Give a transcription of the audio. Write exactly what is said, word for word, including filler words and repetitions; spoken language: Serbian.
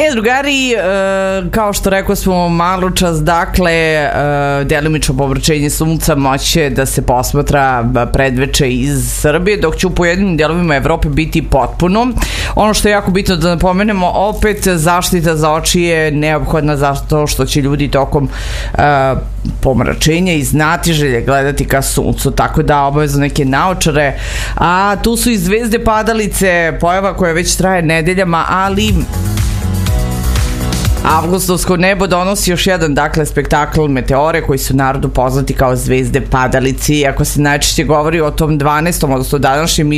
drugari, kao što rekao smo malo čas, dakle, delimično pomračenje sunca moće da se posmatra predveče iz Srbije, dok će u pojedinim delovima Evrope biti potpuno. Ono što je jako bitno da napomenemo, opet zaštita za oči je neophodna zato što će ljudi tokom pomračenja i znatiželje gledati ka suncu, tako da obavezno neke naočare. A tu su i zvezde padalice, pojava koja već traje nedeljama, ali avgustovsko nebo donosi još jedan, dakle, spektakl meteore koji su narodu poznati kao zvezde padalici. Ako se najčešće govori o tom dvanaestom, odnosno današnjem